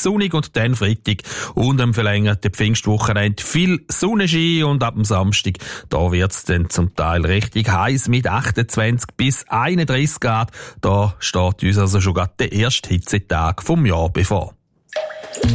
sonnig und dann Freitag und am verlängerten Pfingstwochenende viel Sonnenschein und ab dem Samstag, da wird's dann zum Teil richtig heiß mit 28 bis 31 Grad. Da steht uns also schon gerade der erste Hitzetag vom Jahr bevor.